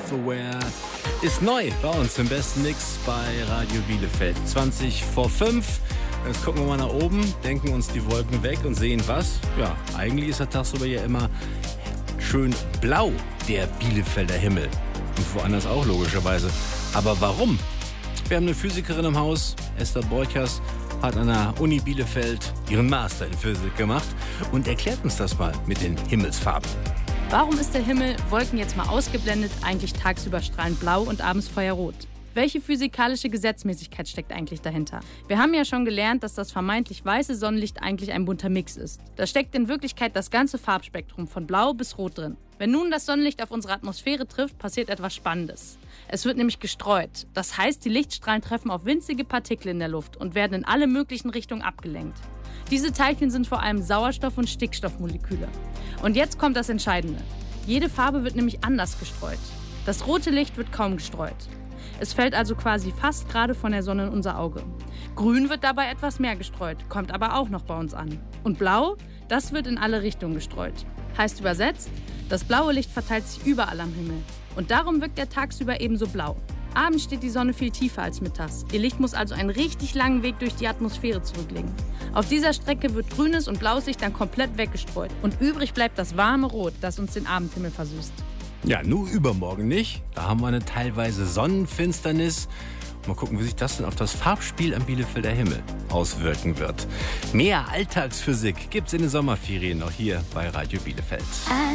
Self-Aware ist neu bei uns im besten Mix bei Radio Bielefeld. 20 vor 5. Jetzt gucken wir mal nach oben, denken uns die Wolken weg und sehen was. Ja, eigentlich ist der tagsüber ja immer schön blau, der Bielefelder Himmel. Und woanders auch logischerweise. Aber warum? Wir haben eine Physikerin im Haus, Esther Borchers, hat an der Uni Bielefeld ihren Master in Physik gemacht und erklärt uns das mal mit den Himmelsfarben. Warum ist der Himmel, Wolken jetzt mal ausgeblendet, eigentlich tagsüber strahlend blau und abends feuerrot? Welche physikalische Gesetzmäßigkeit steckt eigentlich dahinter? Wir haben ja schon gelernt, dass das vermeintlich weiße Sonnenlicht eigentlich ein bunter Mix ist. Da steckt in Wirklichkeit das ganze Farbspektrum von blau bis rot drin. Wenn nun das Sonnenlicht auf unsere Atmosphäre trifft, passiert etwas Spannendes. Es wird nämlich gestreut. Das heißt, die Lichtstrahlen treffen auf winzige Partikel in der Luft und werden in alle möglichen Richtungen abgelenkt. Diese Teilchen sind vor allem Sauerstoff- und Stickstoffmoleküle. Und jetzt kommt das Entscheidende. Jede Farbe wird nämlich anders gestreut. Das rote Licht wird kaum gestreut. Es fällt also quasi fast gerade von der Sonne in unser Auge. Grün wird dabei etwas mehr gestreut, kommt aber auch noch bei uns an. Und blau, das wird in alle Richtungen gestreut. Heißt übersetzt, das blaue Licht verteilt sich überall am Himmel. Und darum wirkt er tagsüber ebenso blau. Abends steht die Sonne viel tiefer als mittags. Ihr Licht muss also einen richtig langen Weg durch die Atmosphäre zurücklegen. Auf dieser Strecke wird grünes und blaues Licht dann komplett weggestreut. Und übrig bleibt das warme Rot, das uns den Abendhimmel versüßt. Ja, nur übermorgen nicht. Da haben wir eine teilweise Sonnenfinsternis. Mal gucken, wie sich das denn auf das Farbspiel am Bielefelder Himmel auswirken wird. Mehr Alltagsphysik gibt's in den Sommerferien noch hier bei Radio Bielefeld.